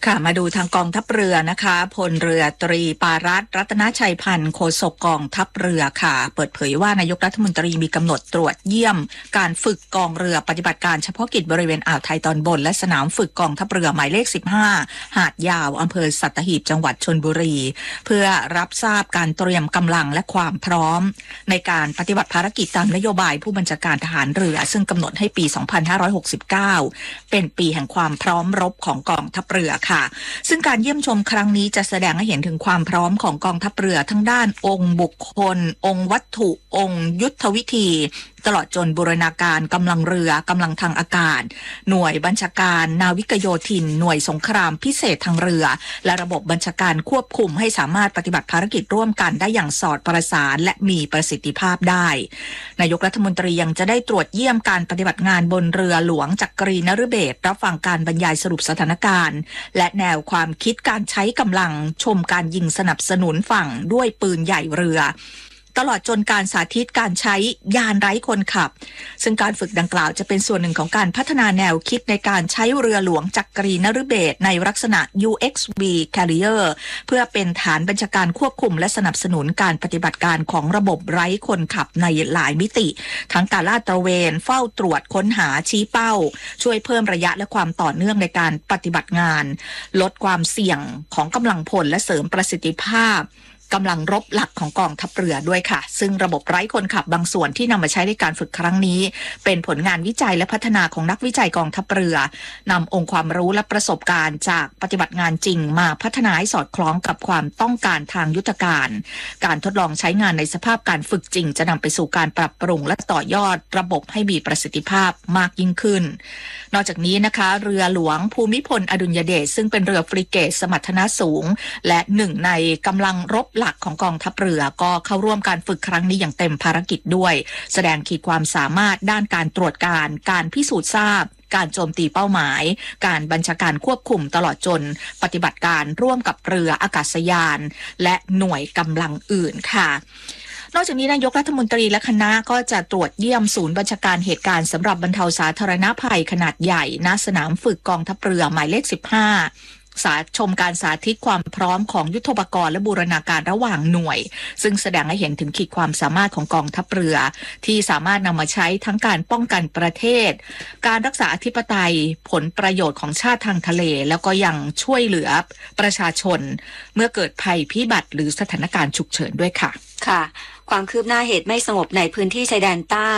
ค่ะมาดูทางกองทัพเรือนะคะพลเรือตรีปารัตน์รัตนชัยพันธ์โฆษกกองทัพเรือค่ะเปิดเผยว่านายกรัฐมนตรีมีกำหนดตรวจเยี่ยมการฝึกกองเรือปฏิบัติการเฉพาะกิจบริเวณอ่าวไทยตอนบนและสนามฝึกกองทัพเรือหมายเลข15หาดยาวอำเภอสัตหีบจังหวัดชลบุรีเพื่อรับทราบการเตรียมกำลังและความพร้อมในการปฏิบัติภารกิจตามนโยบายผู้บัญชาการทหารเรือซึ่งกำหนดให้ปี2569เป็นปีแห่งความพร้อมรบของกองทัพเรือค่ะซึ่งการเยี่ยมชมครั้งนี้จะแสดงให้เห็นถึงความพร้อมของกองทัพเรือทั้งด้านองค์บุคคลองค์วัตถุองค์ยุทธวิธีตลอดจนบูรณาการกำลังเรือกำลังทางอากาศหน่วยบัญชาการนาวิกโยธินหน่วยสงครามพิเศษทางเรือและระบบบัญชาการควบคุมให้สามารถปฏิบัติภารกิจร่วมกันได้อย่างสอดประสานและมีประสิทธิภาพได้นายกรัฐมนตรียังจะได้ตรวจเยี่ยมการปฏิบัติงานบนเรือหลวงจักรีนฤเบศรรับฟังการบรรยายสรุปสถานการณ์และแนวความคิดการใช้กำลังชมการยิงสนับสนุนฝั่งด้วยปืนใหญ่เรือตลอดจนการสาธิตการใช้ยานไร้คนขับซึ่งการฝึกดังกล่าวจะเป็นส่วนหนึ่งของการพัฒนาแนวคิดในการใช้เรือหลวงจักรีนฤเบศรในลักษณะ UXV Carrier เพื่อเป็นฐานบัญชาการควบคุมและสนับสนุนการปฏิบัติการของระบบไร้คนขับในหลายมิติทั้งการลาดตระเวนเฝ้าตรวจค้นหาชี้เป้าช่วยเพิ่มระยะและความต่อเนื่องในการปฏิบัติงานลดความเสี่ยงของกำลังพลและเสริมประสิทธิภาพกำลังรบหลักของกองทัพเรือด้วยค่ะซึ่งระบบไร้คนขับบางส่วนที่นำมาใช้ในการฝึกครั้งนี้เป็นผลงานวิจัยและพัฒนาของนักวิจัยกองทัพเรือนำองค์ความรู้และประสบการณ์จากปฏิบัติงานจริงมาพัฒนาให้สอดคล้องกับความต้องการทางยุทธการการทดลองใช้งานในสภาพการฝึกจริงจะนำไปสู่การปรับปรุงและต่อยอดระบบให้มีประสิทธิภาพมากยิ่งขึ้นนอกจากนี้นะคะเรือหลวงภูมิพลอดุลยเดชซึ่งเป็นเรือฟริเกตสมรรถนะสูงและหนึ่งในกำลังรบหลักของกองทัพเรือก็เข้าร่วมการฝึกครั้งนี้อย่างเต็มภารกิจด้วยแสดงขีดความสามารถด้านการตรวจการพิสูจน์ทราบการโจมตีเป้าหมายการบัญชาการควบคุมตลอดจนปฏิบัติการร่วมกับเรืออากาศยานและหน่วยกำลังอื่นค่ะนอกจากนี้นายกรัฐมนตรีและคณะก็จะตรวจเยี่ยมศูนย์บัญชาการเหตุการณ์สำหรับบรรเทาสาธารณภัยขนาดใหญ่ณสนามฝึกกองทัพเรือหมายเลข15ชมการสาธิตความพร้อมของยุทโธปกรณ์และบูรณาการระหว่างหน่วยซึ่งแสดงให้เห็นถึงขีดความสามารถของกองทัพเรือที่สามารถนำมาใช้ทั้งการป้องกันประเทศการรักษาอธิปไตยผลประโยชน์ของชาติทางทะเลแล้วก็ยังช่วยเหลือประชาชนเมื่อเกิดภัยพิบัติหรือสถานการณ์ฉุกเฉินด้วยค่ะค่ะความคืบหน้าเหตุไม่สงบในพื้นที่ชายแดนใต้